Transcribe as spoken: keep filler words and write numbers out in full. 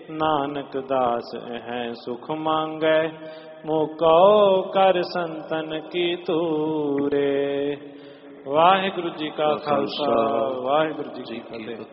नानक दास है सुख मांगै मुकौ कर संतन की तूरे। वाहिगुरु जी का खालसा वाहिगुरु जी की फतेह।